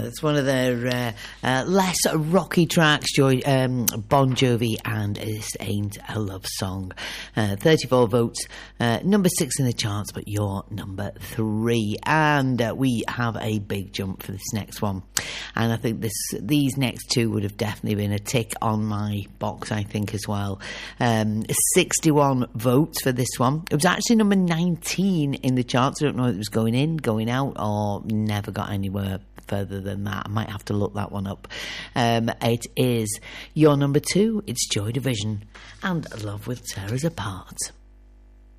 it's one of their less rocky tracks, Bon Jovi, and It Ain't a Love Song. 34 votes, number 6 in the charts, but you're number 3. And we have a big jump for this next one. And I think these next two would have definitely been a tick on my box, I think, as well. 61 votes for this one. It was actually number 19 in the charts. I don't know if it was going in, going out, or never got anywhere further than that. I might have to look that one up. It is your number 2. It's Joy Division and Love Will Tear Us Apart.